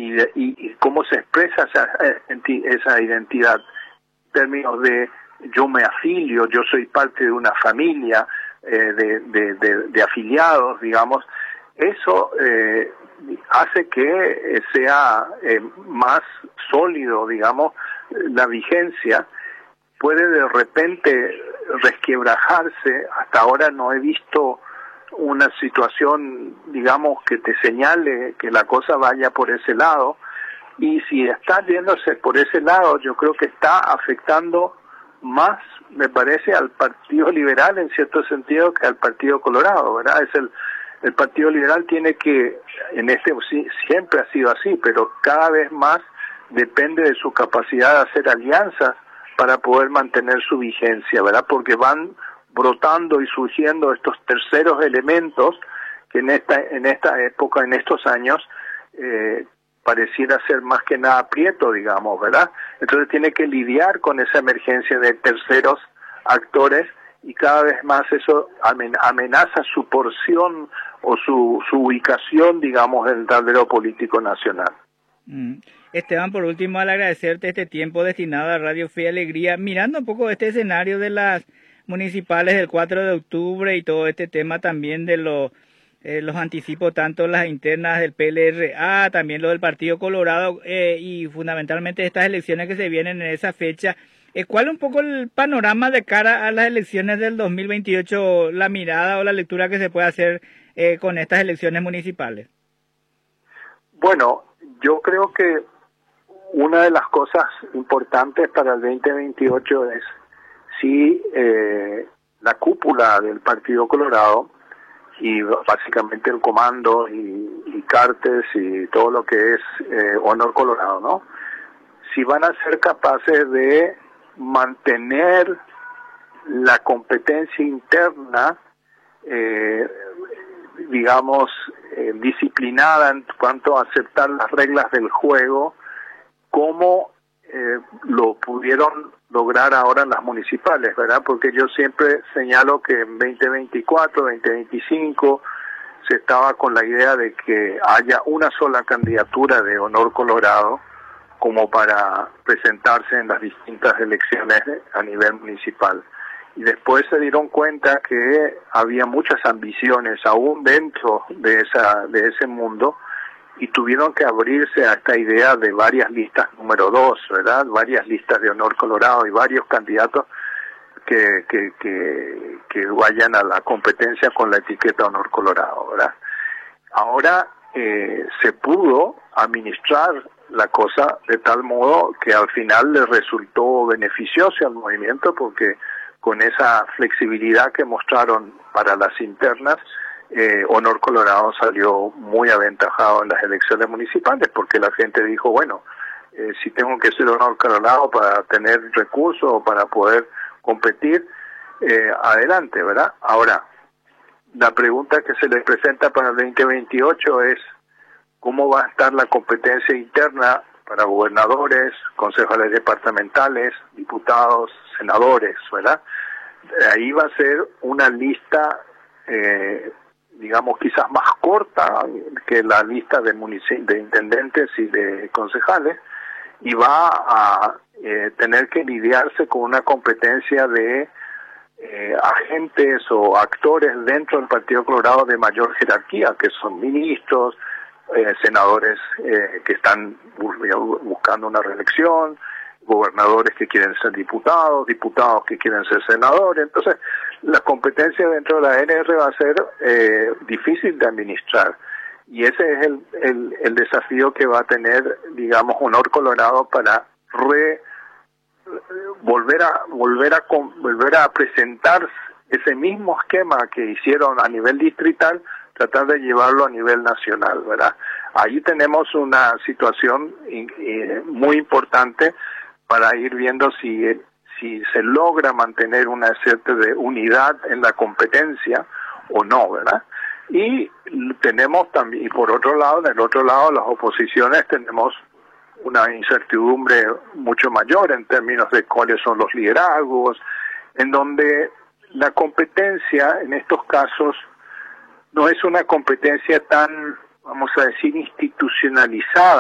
y cómo se expresa esa identidad, en términos de yo me afilio, yo soy parte de una familia de afiliados, digamos, eso hace que sea más sólido, digamos, la vigencia. Puede de repente resquebrajarse. Hasta ahora no he visto una situación, digamos, que te señale que la cosa vaya por ese lado, y si está yéndose por ese lado, yo creo que está afectando más, me parece, al Partido Liberal en cierto sentido que al Partido Colorado, ¿verdad? El Partido Liberal tiene que, siempre ha sido así, pero cada vez más depende de su capacidad de hacer alianzas para poder mantener su vigencia, ¿verdad? Porque van brotando y surgiendo estos terceros elementos que en esta época, en estos años, pareciera ser más que nada prieto, digamos, ¿verdad? Entonces tiene que lidiar con esa emergencia de terceros actores, y cada vez más eso amenaza su porción o su ubicación, digamos, en el tablero político nacional. Esteban, por último, al agradecerte este tiempo destinado a Radio Fe y Alegría, mirando un poco este escenario de las municipales del 4 de octubre y todo este tema también de los anticipos, tanto las internas del PLRA, también lo del Partido Colorado, y fundamentalmente estas elecciones que se vienen en esa fecha. ¿Cuál es un poco el panorama de cara a las elecciones del 2028, la mirada o la lectura que se puede hacer con estas elecciones municipales? Bueno, yo creo que una de las cosas importantes para el 2028 es si la cúpula del Partido Colorado, y básicamente el comando y Cartes y todo lo que es Honor Colorado, ¿no? Si van a ser capaces de mantener la competencia interna, digamos, disciplinada en cuanto a aceptar las reglas del juego, como lo pudieron lograr ahora en las municipales, ¿verdad? Porque yo siempre señalo que en 2024, 2025 se estaba con la idea de que haya una sola candidatura de Honor Colorado como para presentarse en las distintas elecciones a nivel municipal. Y después se dieron cuenta que había muchas ambiciones aún dentro de ese mundo, y tuvieron que abrirse a esta idea de varias listas número 2, ¿verdad? Varias listas de Honor Colorado y varios candidatos que vayan a la competencia con la etiqueta Honor Colorado, ¿verdad? Ahora se pudo administrar la cosa de tal modo que al final le resultó beneficioso al movimiento, porque con esa flexibilidad que mostraron para las internas, Honor Colorado salió muy aventajado en las elecciones municipales, porque la gente dijo, bueno, si tengo que ser Honor Colorado para tener recursos o para poder competir, adelante, ¿verdad? Ahora, la pregunta que se les presenta para el 2028 es cómo va a estar la competencia interna para gobernadores, concejales departamentales, diputados, senadores, ¿verdad? Ahí va a ser una lista, digamos, quizás más corta que la lista de intendentes y de concejales, y va a tener que lidiarse con una competencia de agentes o actores dentro del Partido Colorado de mayor jerarquía, que son ministros, senadores que están buscando una reelección, gobernadores que quieren ser diputados, diputados que quieren ser senadores. Entonces, la competencia dentro de la NR va a ser difícil de administrar, y ese es el desafío que va a tener, digamos, Honor Colorado para volver a presentar ese mismo esquema que hicieron a nivel distrital, tratar de llevarlo a nivel nacional, ¿verdad? Ahí tenemos una situación muy importante para ir viendo si se logra mantener una cierta de unidad en la competencia o no, ¿verdad? Y tenemos también, y por otro lado, en el otro lado, las oposiciones, tenemos una incertidumbre mucho mayor en términos de cuáles son los liderazgos, en donde la competencia en estos casos no es una competencia tan, vamos a decir, institucionalizada